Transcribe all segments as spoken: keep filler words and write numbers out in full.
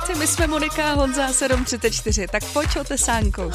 práci, my jsme Monika a Honza sedm třicet čtyři, tak pojď o tesánku.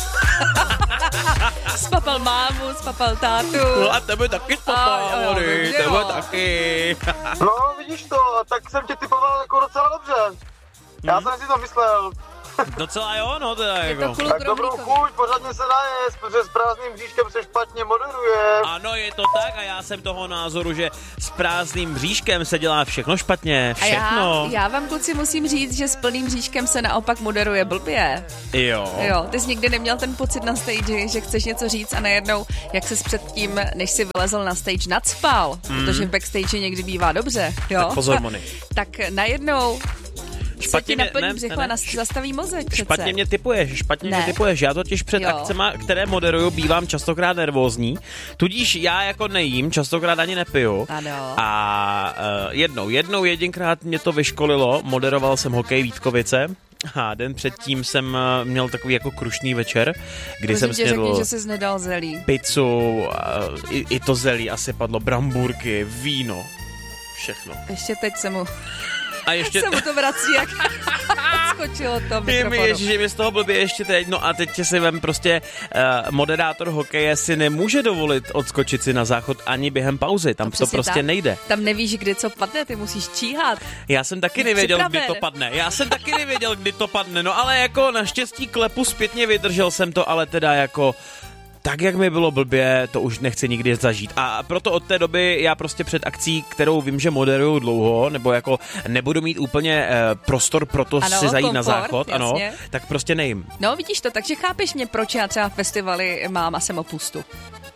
Spapal mámu, spapal tátu. No a tebe taky spapal, Moni, tebe taky. No, vidíš to, tak jsem tě typoval jako docela dobře. Já hmm. jsem si to myslel. Docela jo, no teda jako. Tak dobrou chuť, pořádně se najést, protože s prázdným bříškem se špatně moderuje. Ano, je to tak a já jsem toho názoru, že s prázdným bříškem se dělá všechno špatně, všechno. A já, já vám kluci musím říct, že s plným bříškem se naopak moderuje blbě. Jo. Jo, ty jsi nikdy neměl ten pocit na stage, že chceš něco říct a najednou, jak ses předtím, než si vylezl na stage, nacpal, mm. protože v backstage někdy bývá dobře, jo. Tak pozor, Moni. Tak najednou špatně mě, ne, břicho ne, ne, a zastaví mozek přece. Špatně mě typuješ, špatně ne. mě typuješ. Já totiž před jo. akcema, které moderuju, bývám častokrát nervózní. Tudíž já jako nejím, častokrát ani nepiju. Ano. A uh, jednou, jednou jedinkrát mě to vyškolilo, moderoval jsem hokej Vítkovice. A den předtím jsem měl takový jako krušný večer, kdy Můžu jsem snědl řekni, že jsi nedal zelí. Pizzu, i, i to zelí asi padlo, brambůrky, víno, všechno. Ještě teď se mu... A ještě se mu to vrací, jak odskočilo to mikrofonu. Ježiš, že mi z toho blbě ještě teď, no a teď si vem prostě uh, moderátor hokeje si nemůže dovolit odskočit si na záchod ani během pauzy, tam to, to prostě tak. nejde. Tam nevíš, kdy co padne, ty musíš číhat. Já jsem taky Jsi nevěděl, připraven. kdy to padne, já jsem taky nevěděl, kdy to padne, no ale jako naštěstí klepu zpětně vydržel jsem to, ale teda jako... Tak, jak mi bylo blbě, to už nechci nikdy zažít. A proto od té doby já prostě před akcí, kterou vím, že moderuju dlouho, nebo jako nebudu mít úplně eh, prostor pro to ano, si zajít komfort, na záchod, jasně. ano, tak prostě nejím. No vidíš to, takže chápeš mě, proč já třeba festivaly mám a jsem opustu.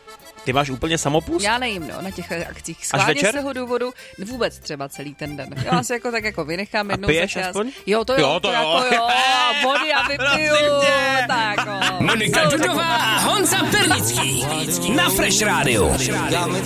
Ty máš úplně samopust? Já nejím, no, na těch akcích. Schválně z toho důvodu vůbec třeba celý ten den. Já se jako tak jako vynechám jednou piješ za čas. aspoň? Jo, to jo, jo, to, to jo. jako jo, vody a vypiju, tak jo. Monika Dudová a Honza Pernický na Fresh Radio.